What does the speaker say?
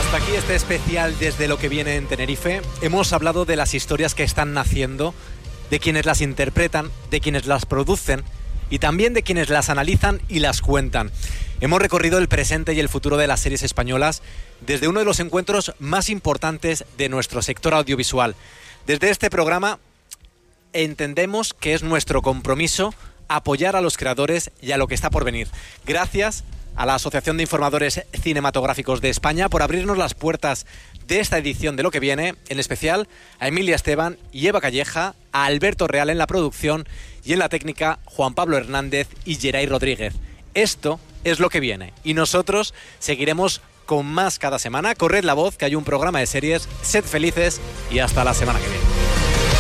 Hasta aquí este especial desde lo que viene en Tenerife. Hemos hablado de las historias que están naciendo, de quienes las interpretan, de quienes las producen y también de quienes las analizan y las cuentan. Hemos recorrido el presente y el futuro de las series españolas desde uno de los encuentros más importantes de nuestro sector audiovisual. Desde este programa entendemos que es nuestro compromiso apoyar a los creadores y a lo que está por venir. Gracias a la Asociación de Informadores Cinematográficos de España por abrirnos las puertas de esta edición de Lo que viene, en especial a Emilia Esteban y Eva Calleja, a Alberto Real en la producción y en la técnica Juan Pablo Hernández y Geray Rodríguez. Esto es Lo que viene y nosotros seguiremos con más cada semana. Corred la voz, que hay un programa de series. Sed felices y hasta la semana que viene.